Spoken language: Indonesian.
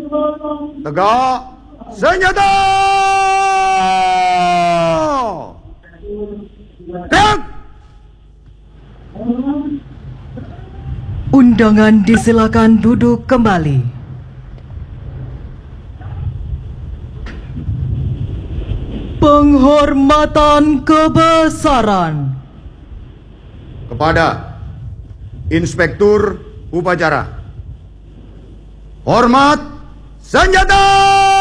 Tegak senjata! Gerak! Undangan disilakan duduk kembali. Penghormatan kebesaran Kepada Inspektur Upacara. Hormat senjata!